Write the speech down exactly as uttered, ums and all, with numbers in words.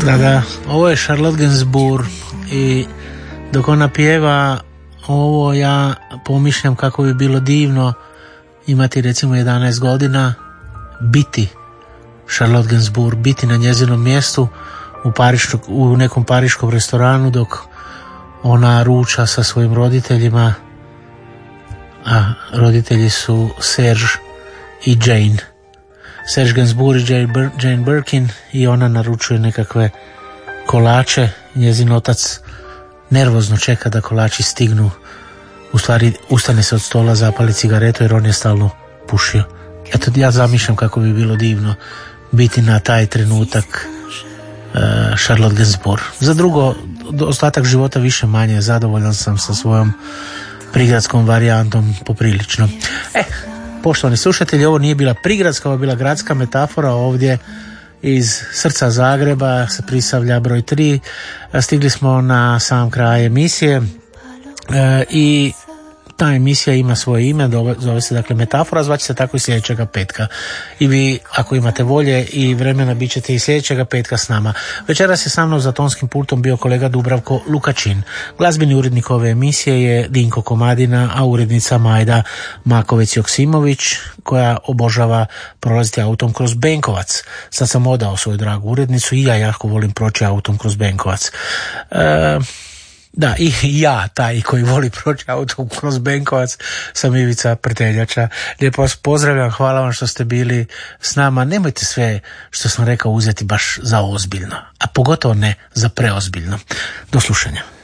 Da, da, ovo je Charlotte Gainsbourg i dok ona pjeva ovo ja pomišljam kako bi bilo divno imati recimo jedanaest godina, biti Charlotte Gainsbourg, biti na njezinom mjestu u, parišnog, u nekom pariškom restoranu dok ona ruča sa svojim roditeljima, a roditelji su Serge i Jane. Serge Gainsbourg i Jane Birkin i ona naručuje nekakve kolače. Njezin otac nervozno čeka da kolači stignu. U stvari ustane se od stola, zapali cigaretu jer on je stalno pušio. Eto, ja zamišljam kako bi bilo divno biti na taj trenutak uh, Charlotte Gainsbourg. Za drugo, ostatak života više manje zadovoljan sam sa svojom prigradskom varijantom poprilično. E, poštovani slušatelji, ovo nije bila prigradska, ovo je bila gradska metafora. Ovdje iz srca Zagreba se Prisavlja broj tri. Stigli smo na sam kraj emisije e, i ta emisija ima svoje ime, zove se dakle Metafora, zvaće se tako i sljedećega petka. I vi, ako imate volje i vremena, bit ćete i sljedećega petka s nama. Večeras je sa mnom za tonskim pultom bio kolega Dubravko Lukačin. Glazbeni urednik ove emisije je Dinko Komadina, a urednica Majda Makovec-Joksimović, koja obožava prolaziti autom kroz Benkovac. Sad sam odao svoju dragu urednicu i ja jako volim proći autom kroz Benkovac. E, Da, i ja, taj koji voli proći autom kroz Benkovac, sam Ivica Prteljača. Lijepo vas pozdravljam, hvala vam što ste bili s nama. Nemojte sve što sam rekao uzeti baš za ozbiljno, a pogotovo ne za preozbiljno. Do slušanja.